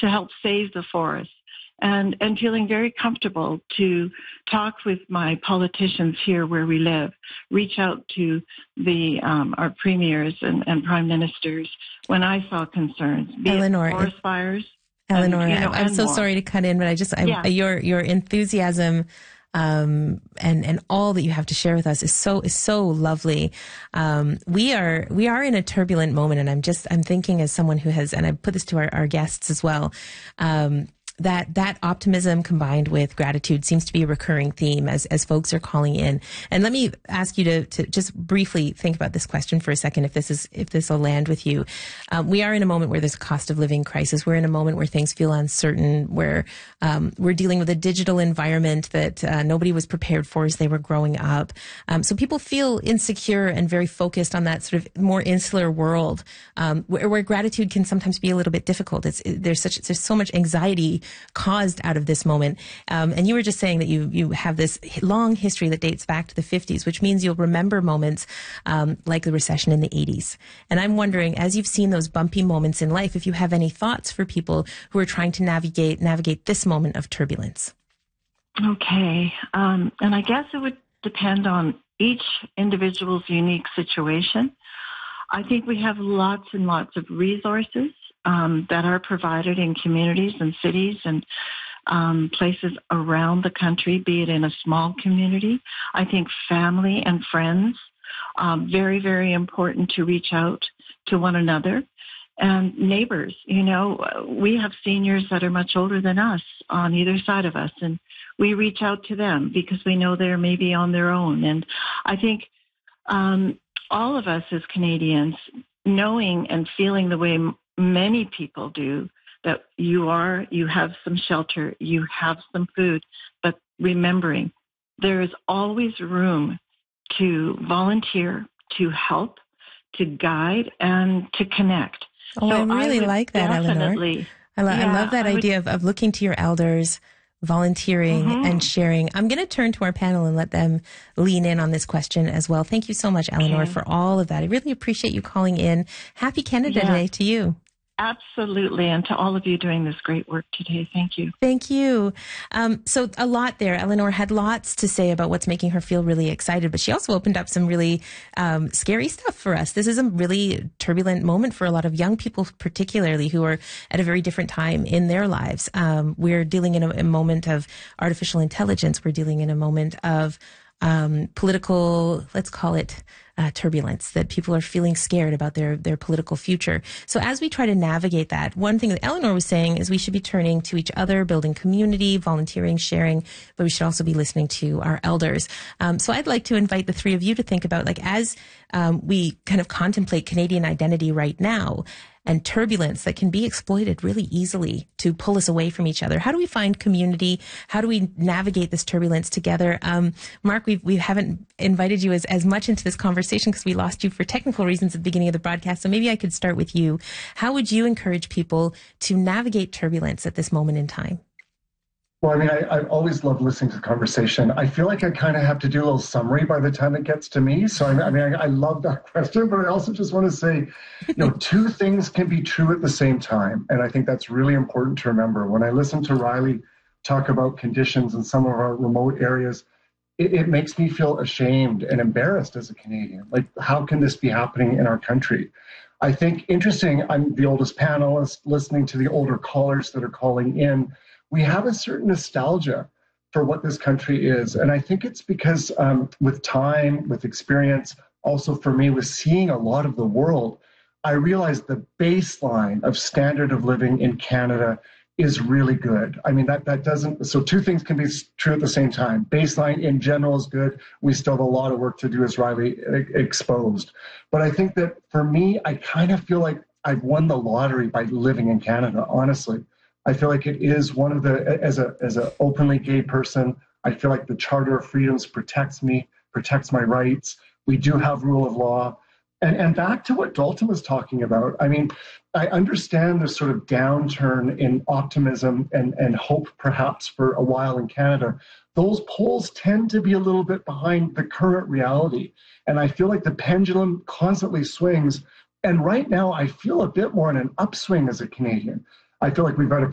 to help save the forest. And feeling very comfortable to talk with my politicians here where we live, reach out to our premiers and prime ministers when I saw concerns, be Eleanor, it forest fires. Eleanor, I'm so sorry to cut in, but your enthusiasm and all that you have to share with us is so lovely. We are in a turbulent moment, and I'm thinking as someone who has, and I put this to our guests as well, that optimism combined with gratitude seems to be a recurring theme as folks are calling in. And let me ask you to just briefly think about this question for a second, if this will land with you. We are in a moment where there's a cost of living crisis. We're in a moment where things feel uncertain, where we're dealing with a digital environment that nobody was prepared for as they were growing up. So people feel insecure and very focused on that sort of more insular world, where gratitude can sometimes be a little bit difficult. There's so much anxiety caused out of this moment. And you were just saying that you have this long history that dates back to the 50s, which means you'll remember moments like the recession in the 80s. And I'm wondering, as you've seen those bumpy moments in life, if you have any thoughts for people who are trying to navigate this moment of turbulence. Okay. And I guess it would depend on each individual's unique situation. I think we have lots and lots of resources that are provided in communities and cities and places around the country, be it in a small community. I think family and friends, very, very important to reach out to one another. And neighbors, we have seniors that are much older than us on either side of us, and we reach out to them because we know they're maybe on their own. And I think all of us as Canadians, knowing and feeling the way many people do, that you have some shelter, you have some food, but remembering there is always room to volunteer, to help, to guide, and to connect. Oh, so I really like that, Eleanor. I love that idea of looking to your elders, volunteering and sharing. I'm going to turn to our panel and let them lean in on this question as well. Thank you so much, Eleanor, for all of that. I really appreciate you calling in. Happy Canada Day to you. Absolutely. And to all of you doing this great work today. Thank you. Thank you. So a lot there. Eleanor had lots to say about what's making her feel really excited, but she also opened up some really scary stuff for us. This is a really turbulent moment for a lot of young people, particularly who are at a very different time in their lives. We're dealing in a moment of artificial intelligence. We're dealing in a moment of political, let's call it, turbulence, that people are feeling scared about their political future. So as we try to navigate that, one thing that Eleanor was saying is we should be turning to each other, building community, volunteering, sharing, but we should also be listening to our elders. So I'd like to invite the three of you to think about, as we kind of contemplate Canadian identity right now, and turbulence that can be exploited really easily to pull us away from each other. How do we find community? How do we navigate this turbulence together? Mark, we haven't invited you as much into this conversation because we lost you for technical reasons at the beginning of the broadcast. So maybe I could start with you. How would you encourage people to navigate turbulence at this moment in time? Well, I always love listening to the conversation. I feel like I kind of have to do a little summary by the time it gets to me. So, I love that question, but I also just want to say, two things can be true at the same time. And I think that's really important to remember. When I listen to Riley talk about conditions in some of our remote areas, it makes me feel ashamed and embarrassed as a Canadian. Like, how can this be happening in our country? I think interesting, I'm the oldest panelist, listening to the older callers that are calling in. We have a certain nostalgia for what this country is. And I think it's because with time, with experience, also for me, with seeing a lot of the world, I realized the baseline of standard of living in Canada is really good. That doesn't, so two things can be true at the same time. Baseline in general is good. We still have a lot of work to do, as Riley exposed. But I think that for me, I kind of feel like I've won the lottery by living in Canada, honestly. I feel like it is one of the, as a openly gay person, I feel like the Charter of Freedoms protects me, protects my rights. We do have rule of law. And back to what Dalton was talking about, I understand the sort of downturn in optimism and hope perhaps for a while in Canada. Those polls tend to be a little bit behind the current reality. And I feel like the pendulum constantly swings. And right now I feel a bit more in an upswing as a Canadian. I feel like we've got a